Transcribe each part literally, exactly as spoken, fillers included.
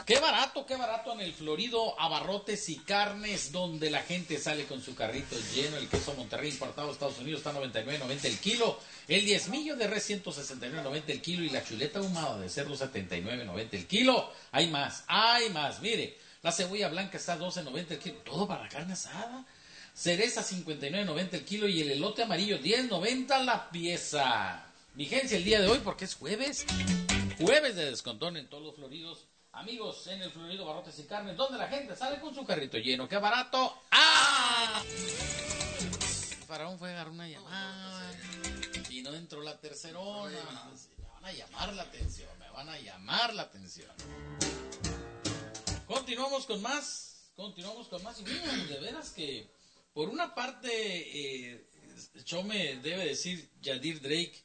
Qué barato, qué barato en el Florido Abarrotes y Carnes, donde la gente sale con su carrito lleno. El queso Monterrey importado de Estados Unidos está a noventa y nueve noventa el kilo. El diezmillo de res ciento sesenta y nueve noventa el kilo. Y la chuleta ahumada de cerdo setenta y nueve noventa el kilo. Hay más, hay más. Mire, la cebolla blanca está a doce noventa el kilo. Todo para carne asada. Cereza cincuenta y nueve noventa el kilo. Y el elote amarillo diez noventa la pieza. Vigencia el día de hoy porque es jueves. Jueves de descontón en todos los Floridos. Amigos, en el Florido Abarrotes y Carnes, donde la gente sale con su carrito lleno. ¡Qué barato! ¡Ah! El faraón fue a agarrar una llamada y no entró la tercerona. Me van a llamar la atención, me van a llamar la atención. Continuamos con más, continuamos con más. Y miren, de veras que, por una parte, eh, yo me debe decir Yadir Drake.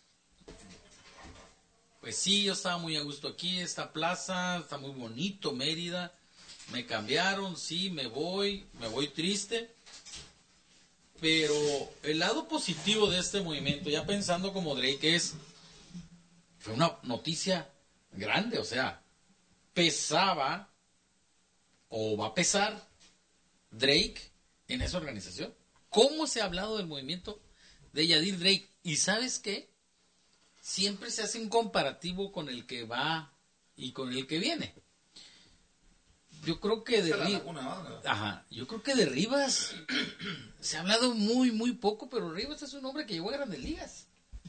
Pues sí, yo estaba muy a gusto aquí, esta plaza, está muy bonito, Mérida. Me cambiaron, sí, me voy, me voy triste. Pero el lado positivo de este movimiento, ya pensando como Drake, es, fue una noticia grande, o sea, pesaba, o va a pesar, Drake en esa organización. ¿Cómo se ha hablado del movimiento de Yadir Drake? ¿Y sabes qué? Siempre se hace un comparativo con el que va y con el que viene. Yo creo que de Rivas, ajá, yo creo que de Rivas se ha hablado muy, muy poco, pero Rivas es un hombre que llegó a Grandes Ligas,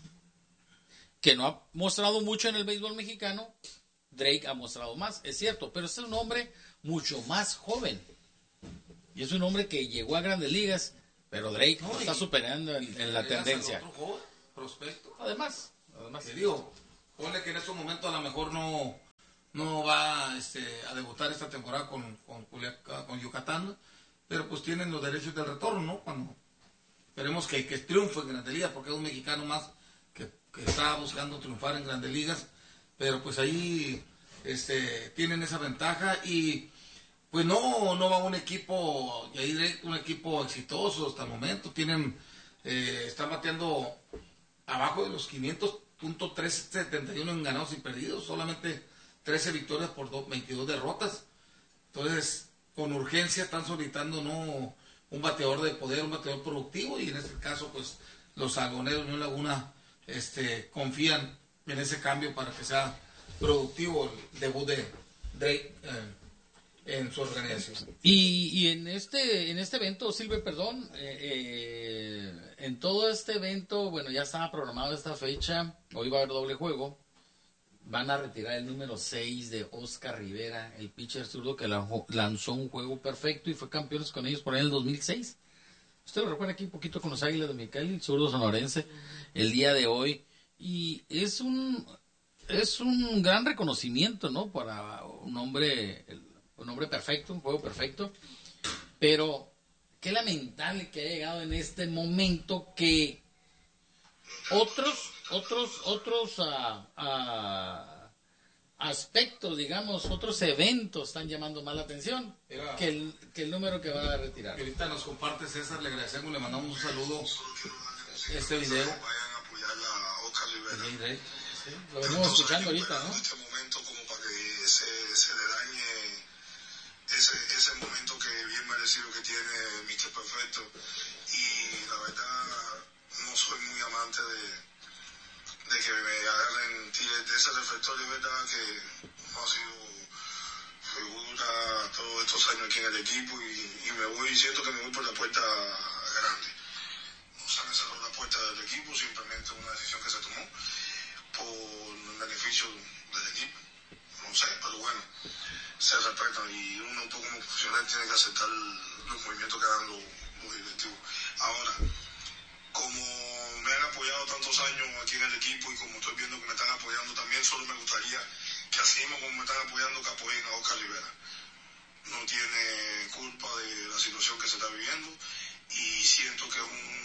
que no ha mostrado mucho en el béisbol mexicano. Drake ha mostrado más, es cierto, pero es un hombre mucho más joven y es un hombre que llegó a Grandes Ligas, pero Drake no, está superando en, en la tendencia. Otro joven prospecto. Además. Además, te digo, ponle que en estos momentos a lo mejor no, no va este, a debutar esta temporada con, con, con Yucatán, pero pues tienen los derechos del retorno, ¿no? Cuando esperemos que, que triunfe en Grandes Ligas, porque es un mexicano más que, que está buscando triunfar en Grandes Ligas, pero pues ahí este, tienen esa ventaja y pues no, no va un equipo, y ahí un equipo exitoso hasta el momento, tienen, eh, están bateando abajo de los quinientos punto trescientos setenta y uno en ganados y perdidos, solamente trece victorias por veintidós derrotas. Entonces, con urgencia están solicitando no un bateador de poder, un bateador productivo, y en este caso, pues, los algoneros de Unión Laguna este, confían en ese cambio para que sea productivo el debut de Drake eh, en su organización. Y, y en este en este evento, Silver, perdón, eh, eh, en todo este evento, bueno, ya estaba programado esta fecha, hoy va a haber doble juego, van a retirar el número seis de Oscar Rivera, el pitcher zurdo que lanzó un juego perfecto y fue campeones con ellos por ahí en el dos mil seis. Usted lo recuerda aquí un poquito con los Águilas de Mexicali, el zurdo sonorense, el día de hoy, y es un es un gran reconocimiento, ¿no? Para un hombre, un hombre perfecto, un juego perfecto, pero qué lamentable que haya llegado en este momento que otros, otros, otros uh, uh, aspectos, digamos, otros eventos están llamando más la atención Era, que, el, que el número que va a retirar. Que ahorita nos comparte César, le agradecemos, le mandamos un saludo. Este video. Vayan a apoyar a Oscar Rivera. Sí, lo venimos escuchando ahorita, ¿no? En este momento, como para que se, se le dañe ese, ese momento que bien merecido que tiene mister Perfecto. Y la verdad, no soy muy amante de, de que me agarren tires de ese reflectorio, ¿verdad? Que no ha sido figura todos estos años aquí en el equipo y, y me voy, siento que me voy por la puerta grande. No se me cerró la puerta del equipo, simplemente una decisión que se tomó por el beneficio del equipo, no sé, pero bueno, se respetan y uno como profesional tiene que aceptar los movimientos que hagan los, los directivos. Ahora, como me han apoyado tantos años aquí en el equipo y como estoy viendo que me están apoyando también, solo me gustaría que así mismo como me están apoyando, que apoyen a Oscar Rivera. No tiene culpa de la situación que se está viviendo y siento que es un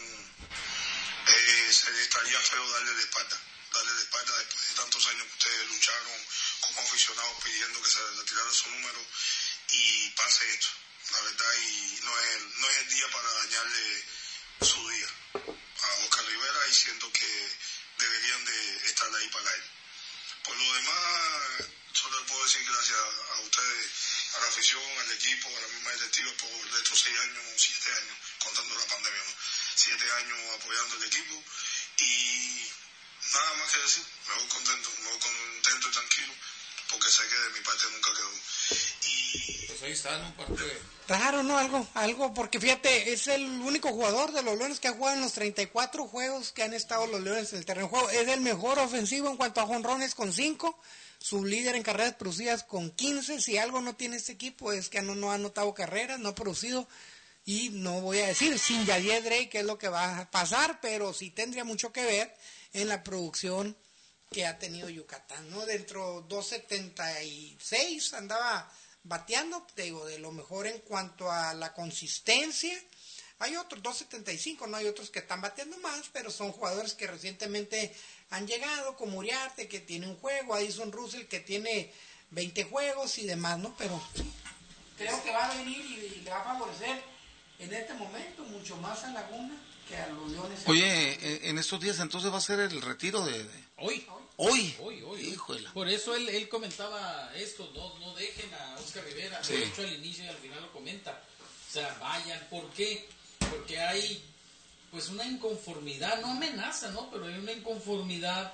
eh, se le estaría feo darle la espalda. darle de espalda después de tantos años que ustedes lucharon como aficionados pidiendo que se retiraran su número y pase esto, la verdad, y no es, no es el día para dañarle su día a Oscar Rivera y siento que deberían de estar ahí para él. Por lo demás, solo le puedo decir gracias a ustedes, a la afición, al equipo, a la misma directiva por estos seis años, siete años, contando la pandemia, ¿no? Siete años apoyando el equipo y nada más que decir, me voy contento, me voy contento y tranquilo, porque sé que de mi parte nunca quedó. Y pues ahí está, ¿no? Parte de... Raro, ¿no? Algo, algo, porque fíjate, es el único jugador de los Leones que ha jugado en los treinta y cuatro juegos que han estado los Leones en el terreno de juego. Es el mejor ofensivo en cuanto a jonrones con cinco, su líder en carreras producidas con quince. Si algo no tiene este equipo es que no, no ha anotado carreras, no ha producido. Y no voy a decir sin Yadier Drake qué es lo que va a pasar, pero sí tendría mucho que ver en la producción que ha tenido Yucatán, ¿no? Dentro dos setenta y seis andaba bateando, te digo, de lo mejor en cuanto a la consistencia. Hay otros, dos setenta y cinco, no hay otros que están bateando más, pero son jugadores que recientemente han llegado, como Uriarte, que tiene un juego, Addison Russell, que tiene veinte juegos y demás, ¿no? Pero sí, creo que va a venir y, y le va a favorecer en este momento mucho más a Laguna que a los Leones. Oye, en estos días entonces va a ser el retiro de... de... Hoy. Hoy. Hoy, hoy. Híjole. Por eso él, él comentaba esto, no, no dejen a Oscar Rivera, Sí. de hecho al inicio y al final lo comenta. O sea, vayan, ¿por qué? Porque hay pues una inconformidad, no amenaza, ¿no? Pero hay una inconformidad,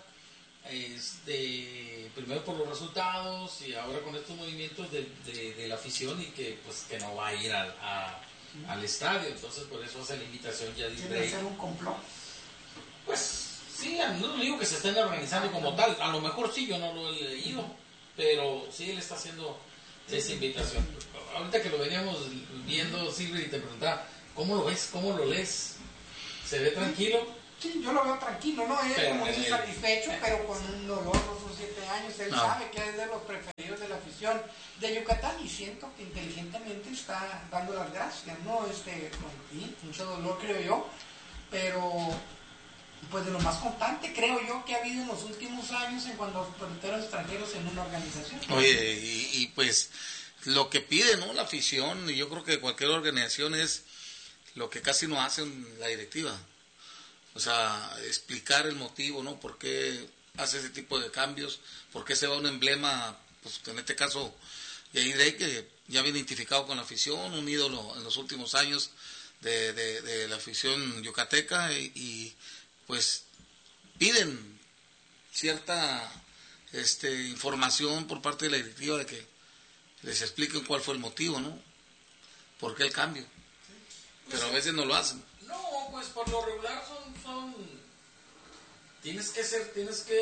este, primero por los resultados y ahora con estos movimientos de, de, de la afición y que pues que no va a ir al, a, al estadio. Entonces por eso hace la invitación ya ¿Quiere de hacer un complot? pues sí, no digo que se estén organizando como tal, a lo mejor sí, yo no lo he leído, pero sí él está haciendo esa invitación. Ahorita que lo veníamos viendo, Silvia, y te preguntaba, ¿cómo lo ves? ¿Cómo lo lees? ¿Se ve tranquilo? Sí, yo lo veo tranquilo, ¿no? Él Pero, muy eh, satisfecho, pero con un dolor, no son siete años. Él No. sabe que es de los preferidos de la afición de Yucatán y siento que inteligentemente está dando las gracias, ¿no? Este, con sí, mucho dolor, creo yo, pero pues de lo más constante, creo yo, que ha habido en los últimos años en cuanto a los peloteros extranjeros en una organización. Oye, y, y pues lo que pide, ¿no? La afición, y yo creo que cualquier organización es lo que casi no hace la directiva. O sea, explicar el motivo, ¿no? ¿Por qué hace ese tipo de cambios? ¿Por qué se va un emblema, pues en este caso, Yadier Drake, que ya viene identificado con la afición, un ídolo en los últimos años de, de, de la afición yucateca, y, y pues piden cierta este, información por parte de la directiva de que les expliquen cuál fue el motivo, ¿no? ¿Por qué el cambio? Pero a veces no lo hacen. No, pues por lo regular son, son tienes que ser, tienes que,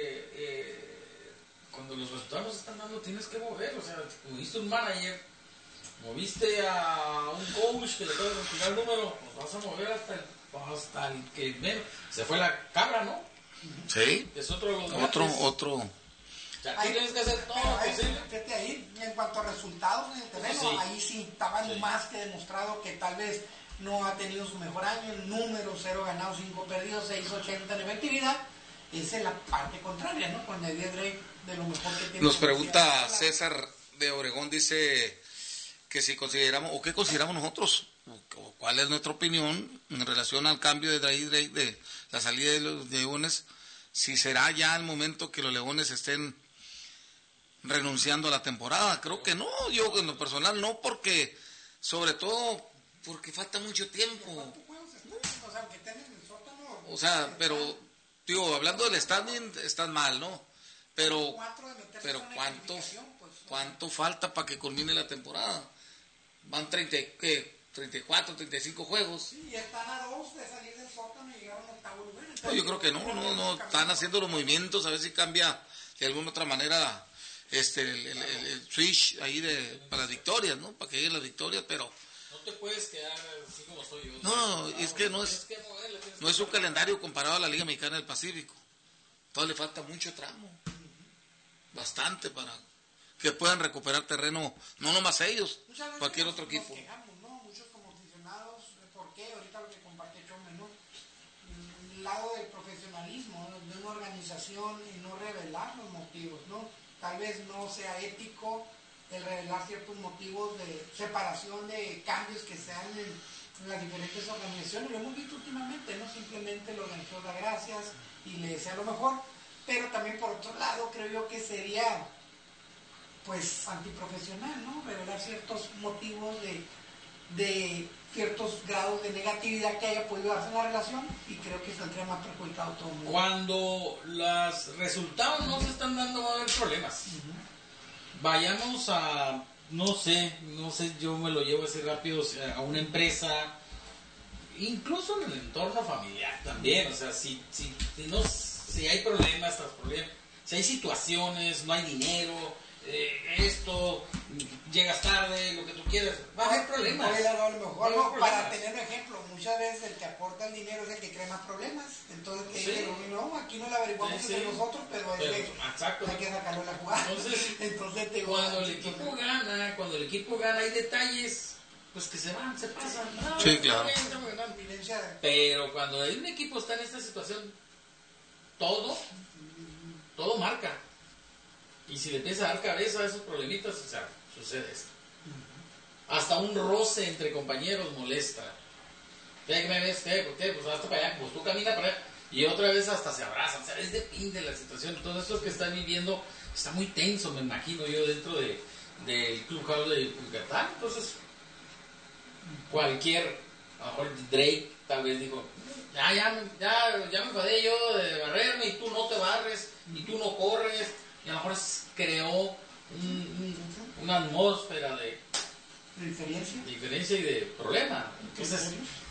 eh, cuando los resultados se están dando, tienes que mover, o sea, moviste un manager, moviste a un coach que le puede configurar el número, pues vas a mover hasta el, hasta el que menos, se fue la cabra, ¿no? Sí. Es otro de los Otro, grandes. otro. O sea, tú tienes que hacer todo Pero lo ahí, posible. fíjate ahí, en cuanto a resultados en el terreno, Sí. ahí sí estaban Sí. más que demostrado que tal vez no ha tenido su mejor año en números, cero ganados, cinco perdidos, seis ochenta en efectividad. Esa es la parte contraria, ¿no? Con Yadier Drake, de lo mejor que tiene. Nos pregunta César de Obregón, dice que si consideramos, o qué consideramos nosotros, o cuál es nuestra opinión en relación al cambio de Yadier Drake, de la salida de los Leones, si será ya el momento que los Leones estén renunciando a la temporada. Creo que no, yo en lo personal no, porque sobre todo porque falta mucho tiempo. O sea, aunque estén en el sótano. O sea, pero digo, hablando del standing están mal, ¿no? Pero Cuatro de meterse pero en la cuánto calificación, pues, cuánto falta para que culmine la temporada. Van treinta, ¿qué? treinta y cuatro, treinta y cinco juegos. Sí, y están a dos de salir del sótano y llegar a un octavo lugar. No, yo creo que no, no, no, están haciendo los movimientos, a ver si cambia de alguna otra manera este el, el, el, el switch ahí de para las victorias, ¿no? Para que lleguen las victorias, pero No te puedes quedar así como soy yo. no, es que no es Tienes que moverle, tienes no que es un calendario comparado a la Liga Mexicana del Pacífico. Todavía le falta mucho tramo, bastante para que puedan recuperar terreno, no nomás ellos, Muchas veces cualquier nos- otro equipo. Nos quejamos, ¿no? Muchos como aficionados, ¿por qué? Ahorita lo que compartió Chome, ¿no? El lado del profesionalismo, ¿no? De una organización y no revelar los motivos, ¿no? Tal vez no sea ético el revelar ciertos motivos de separación, de cambios que se dan en, en las diferentes organizaciones. Lo hemos visto últimamente, ¿no? Simplemente el organizador da gracias y le desea lo mejor, pero también por otro lado creo yo que sería pues antiprofesional, ¿no? Revelar ciertos motivos de, de ciertos grados de negatividad que haya podido darse en la relación, y creo que saldría más perjudicado todo el mundo. Cuando los resultados no se están dando, va a haber problemas. Uh-huh. Vayamos a, no sé, no sé, yo me lo llevo así rápido, o sea, a una empresa, incluso en el entorno familiar también, o sea, si, si, si, no, si hay problemas, problemas, si hay situaciones, no hay dinero, eh, esto, llegas tarde, lo que tú quieras, va a haber problemas. Oye, a lo mejor, no, para tener un ejemplo, muchas veces el que aporta el dinero es el que crea más problemas, entonces que sí. dice, no, aquí no lo averiguamos sí, entre sí. nosotros, pero, pero es que exacto. hay que sacarlo a la jugada. Entonces, entonces te cuando el equipo entonces, gana, cuando el equipo gana hay detalles, pues que se van, se pasan. No, sí, claro. Pero cuando un equipo está en esta situación, todo, todo marca. Y si le empieza a dar cabeza a esos problemitas, o sea, sucede esto. Hasta un roce entre compañeros molesta. ¿Qué me ves? ¿Qué? ¿Por qué? Pues hasta para allá, pues tú camina para allá. Y otra vez hasta se abrazan. O sea, es depende de la situación. Todo esto que están viviendo está muy tenso, me imagino yo, dentro de del Clubhouse de Yucatán. Entonces, cualquier, a lo mejor Drake tal vez dijo, ya, ya, ya, ya me enfadé yo de barrerme y tú no te barres y tú no corres. Y a lo mejor creó un, un, una atmósfera de diferencia. diferencia y de problema. Entonces,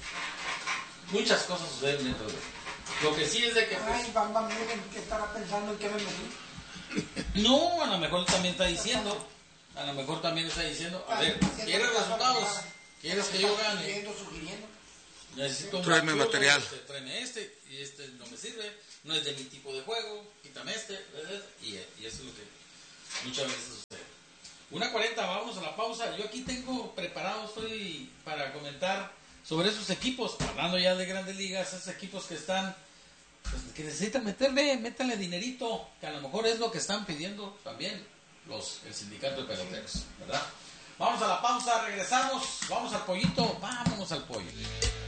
muchas cosas suceden dentro de eso. Lo que sí es de que... Ay, Bamba, miren, ¿qué estará pensando? ¿En qué me metí? No, a lo mejor también está diciendo, a lo mejor también está diciendo, a ver, ¿quieres resultados? ¿Quieres que yo gane? Sugiriendo, sugiriendo. Necesito un tráeme machulo, material. Este, tráeme este, y este no me sirve, no es de mi tipo de juego, quítame este, y, y eso es lo que muchas veces sucede. una cuarenta, vamos a la pausa. Yo aquí tengo preparado, estoy para comentar sobre esos equipos, hablando ya de grandes ligas, esos equipos que están, pues, que necesitan meterle, métanle dinerito, que a lo mejor es lo que están pidiendo también los, el sindicato de peloteros, ¿verdad? Vamos a la pausa, regresamos, vamos al pollito, vámonos al pollo.